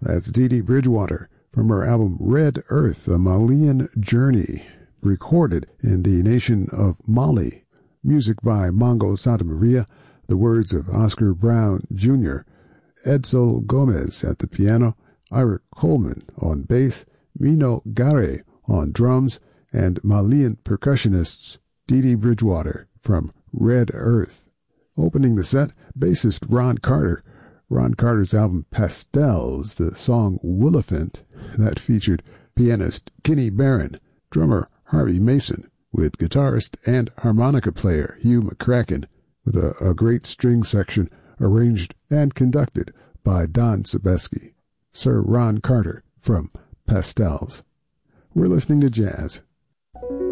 That's Dee Dee Bridgewater from her album Red Earth, A Malian Journey, recorded in the nation of Mali. Music by Mongo Santamaria, the words of Oscar Brown Jr., Edsel Gomez at the piano, Ira Coleman on bass, Mino Gare on drums, and Malian percussionists Dee Dee Bridgewater from Red Earth. Opening the set, bassist Ron Carter. Ron Carter's album Pastels, the song Woolifant, that featured pianist Kenny Barron, drummer Harvey Mason, with guitarist and harmonica player Hugh McCracken, with a great string section arranged and conducted by Don Sebesky. Sir Ron Carter from Pastels. We're listening to jazz.